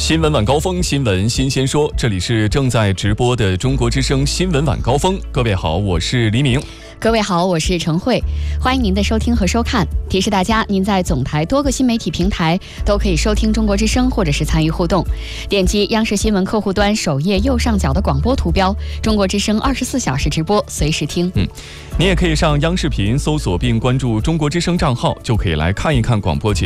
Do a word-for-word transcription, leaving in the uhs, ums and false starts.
新闻晚高峰，新闻新鲜说，这里是正在直播的中国之声新闻晚高峰。各位好，我是黎明。 各位好，我是陈慧，欢迎您的收听和收看。提示大家，您在总台多个新媒体平台都可以收听中国之声，或者是参与互动。点击央视新闻客户端首页右上角的广播图标，中国之声二十四小时直播，随时听。 嗯，你也可以上央视频搜索并关注中国之声账号，就可以来看一看广播节